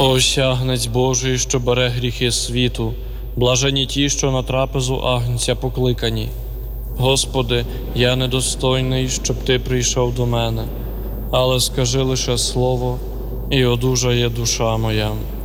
Ось агнець Божий, що бере гріхи світу, блажені ті, що на трапезу агнця покликані. Господи, я недостойний, щоб Ти прийшов до мене, але скажи лише слово, і одужає душа моя.